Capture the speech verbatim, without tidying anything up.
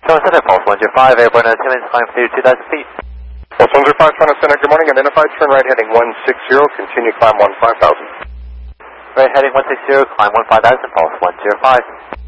Toronto Center, Pulse one zero five, airborne attendance, climb through two thousand feet. Pulse one zero five, Toronto Center, good morning. Identified, turn right heading one six zero, continue climb one five thousand. Right heading one six zero, climb one five thousand, Pulse one zero five.